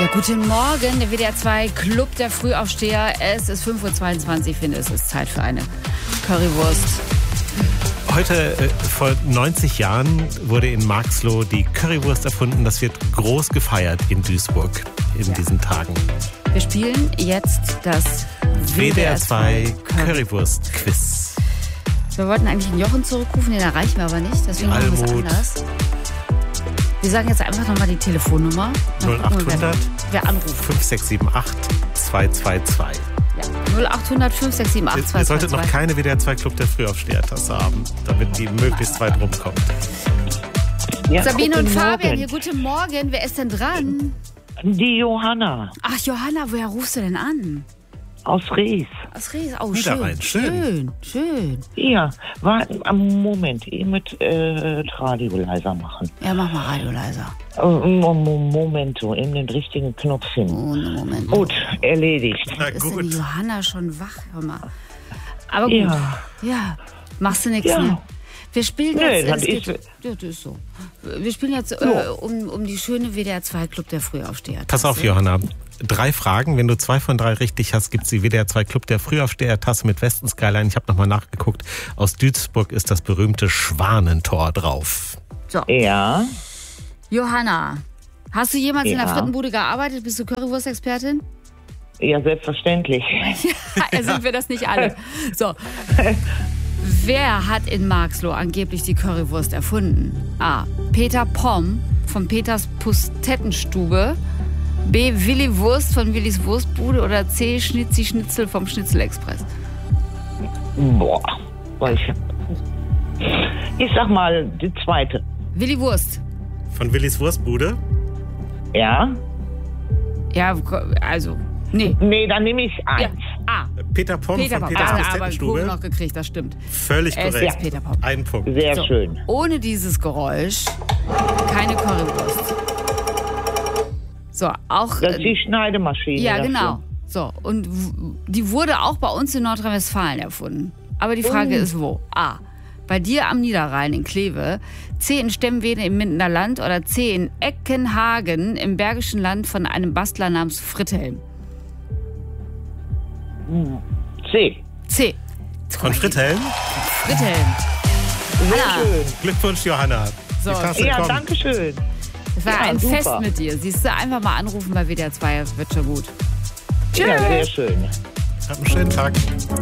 Ja, guten Morgen, der WDR 2 Club der Frühaufsteher. Es ist 5:22 Uhr, ich finde, es ist Zeit für eine Currywurst. Heute vor 90 Jahren wurde in Marxloh die Currywurst erfunden. Das wird groß gefeiert in Duisburg in diesen Tagen. Wir spielen jetzt das WDR 2 Currywurst-Quiz. Wir wollten eigentlich einen Jochen zurückrufen, den erreichen wir aber nicht, deswegen machen wir es anders. Wir sagen jetzt einfach nochmal die Telefonnummer. 0800 wer anruft. 5678 222. Ja, 0800 567 8222. Ihr solltet noch keine WDR 2 Club der Frühaufsteher-Tasse haben, damit die möglichst weit rumkommt. Ja, Sabine und Fabian, hier, guten Morgen. Wer ist denn dran? Die Johanna. Ach, Johanna, woher rufst du denn an? Aus Ries. Aus Ries, oh, schön. Ja, war am Moment, ich mit Radio leiser machen. Ja, mach mal Radio leiser. Momento, eben den richtigen Knopf hin. Oh, Moment. Gut, erledigt. Na Ist gut. denn die Johanna schon wach? Hör mal. Aber gut. Ja, machst du nichts, Ja. ne? Wir spielen Nee, jetzt. das ist- Ja, das ist so. Wir spielen jetzt um die schöne WDR 2 Club der Frühaufsteher. Pass auf, Johanna. 3 Fragen. Wenn du 2 von 3 richtig hast, gibt es die WDR 2 Club der Frühaufsteher-Tasse mit Westen-Skyline. Ich habe nochmal nachgeguckt. Aus Duisburg ist das berühmte Schwanentor drauf. So. Ja, Johanna, hast du jemals in der Ja. Frittenbude gearbeitet? Bist du Currywurst-Expertin? ja, selbstverständlich. Ja, sind wir das nicht alle. So. Wer hat in Marxloh angeblich die Currywurst erfunden? A. Peter Pomm von Peters Pustettenstube. B. Willi Wurst von Willis Wurstbude. Oder C. Schnitzi Schnitzel vom Schnitzelexpress. Boah, ich sag mal die zweite. Willi Wurst. Von Willis Wurstbude? Ja? Ja, also, nee. Nee, dann nehme ich Ja. eins. A. Peter Pomm Peter von Pomm. Peters Aber Kuchen Pustettenstube. noch gekriegt, das stimmt. Völlig Es korrekt. ist Peter Pomm. Ein Punkt. Sehr So. schön. Ohne dieses Geräusch keine Currywurst. So, auch. Das ist die Schneidemaschine. Ja, dafür. genau. So, und die wurde auch bei uns in Nordrhein-Westfalen erfunden. Aber die Frage ist, wo? A. Bei dir am Niederrhein in Kleve, C. in Stemmwede im Mindener Land oder C. in Eckenhagen im Bergischen Land von einem Bastler namens Fritthelm. C. C. Von Fritthelm? Fritthelm. Sehr Hanna. schön. Glückwunsch, Johanna. So. Die Tasse Ja, kommt. danke schön. Das war Ja, ein super. Fest mit dir. Siehst du, einfach mal anrufen bei WDR 2, das wird schon gut. Ja, sehr schön. Hab einen schönen Tag.